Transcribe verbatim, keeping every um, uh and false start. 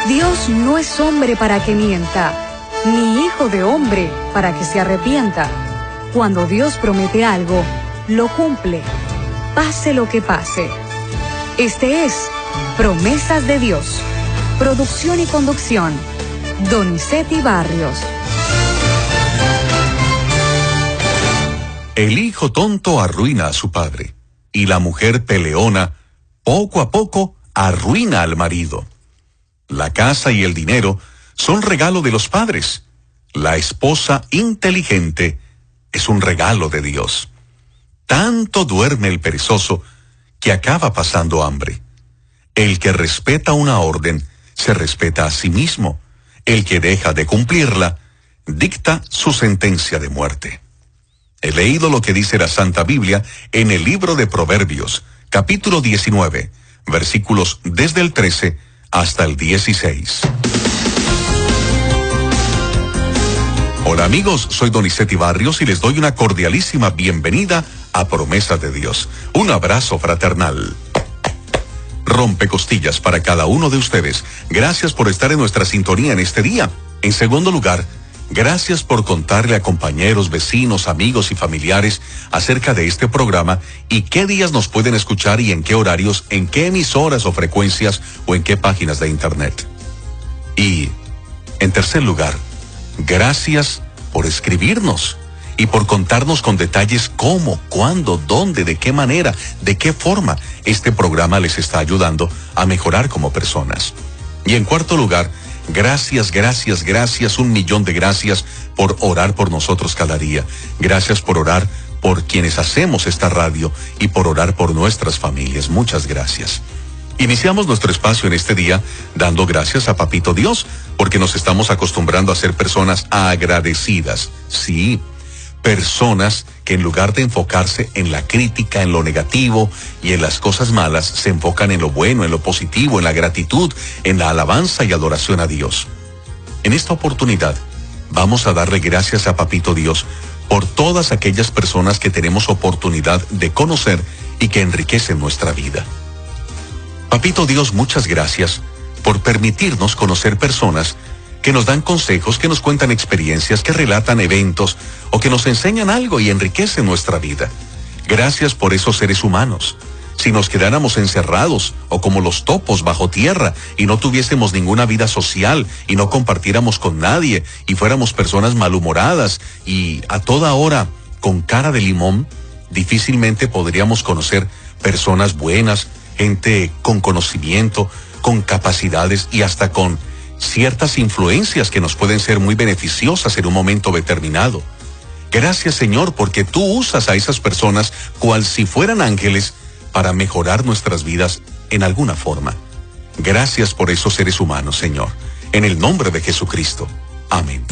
Dios no es hombre para que mienta, ni hijo de hombre para que se arrepienta. Cuando Dios promete algo, lo cumple, pase lo que pase. Este es Promesas de Dios. Producción y conducción, Donizetti Barrios. El hijo tonto arruina a su padre, y la mujer peleona, poco a poco, arruina al marido. La casa y el dinero son regalo de los padres. La esposa inteligente es un regalo de Dios. Tanto duerme el perezoso que acaba pasando hambre. El que respeta una orden se respeta a sí mismo. El que deja de cumplirla dicta su sentencia de muerte. He leído lo que dice la Santa Biblia en el libro de Proverbios, capítulo diecinueve, versículos desde el trece hasta el dieciséis. Hola amigos, soy Donizetti Barrios y les doy una cordialísima bienvenida a Promesas de Dios. Un abrazo fraternal. Rompe costillas para cada uno de ustedes. Gracias por estar en nuestra sintonía en este día. En segundo lugar, gracias por contarle a compañeros, vecinos, amigos y familiares acerca de este programa y qué días nos pueden escuchar y en qué horarios, en qué emisoras o frecuencias o en qué páginas de internet. Y, en tercer lugar, gracias por escribirnos y por contarnos con detalles cómo, cuándo, dónde, de qué manera, de qué forma este programa les está ayudando a mejorar como personas. Y en cuarto lugar, gracias, gracias, gracias, un millón de gracias por orar por nosotros cada día. Gracias por orar por quienes hacemos esta radio y por orar por nuestras familias. Muchas gracias. Iniciamos nuestro espacio en este día dando gracias a Papito Dios, porque nos estamos acostumbrando a ser personas agradecidas. Sí, personas que en lugar de enfocarse en la crítica, en lo negativo y en las cosas malas, se enfocan en lo bueno, en lo positivo, en la gratitud, en la alabanza y adoración a Dios. En esta oportunidad, vamos a darle gracias a Papito Dios por todas aquellas personas que tenemos oportunidad de conocer y que enriquecen nuestra vida. Papito Dios, muchas gracias por permitirnos conocer personas que nos dan consejos, que nos cuentan experiencias, que relatan eventos o que nos enseñan algo y enriquecen nuestra vida. Gracias por esos seres humanos. Si nos quedáramos encerrados o como los topos bajo tierra y no tuviésemos ninguna vida social y no compartiéramos con nadie y fuéramos personas malhumoradas y a toda hora con cara de limón, difícilmente podríamos conocer personas buenas, gente con conocimiento, con capacidades y hasta con ciertas influencias que nos pueden ser muy beneficiosas en un momento determinado. Gracias, Señor, porque tú usas a esas personas cual si fueran ángeles para mejorar nuestras vidas en alguna forma. Gracias por esos seres humanos, Señor. En el nombre de Jesucristo. Amén.